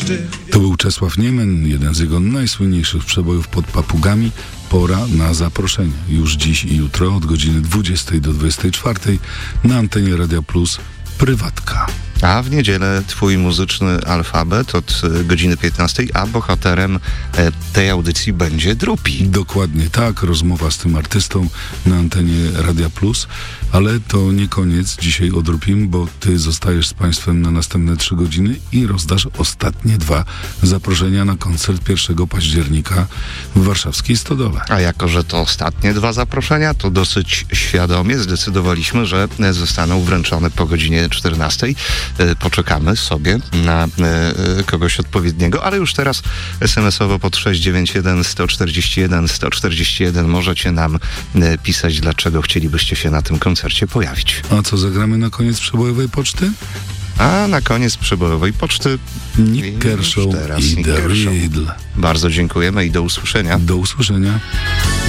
To był Czesław Niemen, jeden z jego najsłynniejszych przebojów pod papugami. Pora na zaproszenie. Już dziś i jutro od godziny 20 do 24 na antenie Radia Plus Prywatka. A w niedzielę twój muzyczny alfabet od godziny 15, a bohaterem tej audycji będzie Drupi. Dokładnie tak, rozmowa z tym artystą na antenie Radia Plus, ale to nie koniec dzisiaj o Drupim, bo ty zostajesz z państwem na następne 3 godziny i rozdasz ostatnie 2 zaproszenia na koncert 1 października w warszawskiej Stodole. A jako, że to ostatnie 2 zaproszenia, to dosyć świadomie zdecydowaliśmy, że zostaną wręczone po godzinie 14. Poczekamy sobie na kogoś odpowiedniego, ale już teraz SMS-owo pod 691 141 141 możecie nam pisać, dlaczego chcielibyście się na tym koncercie pojawić. A co zagramy na koniec przebojowej poczty? A na koniec przebojowej poczty Nick Kershaw i The Riddle. Bardzo dziękujemy i do usłyszenia. Do usłyszenia.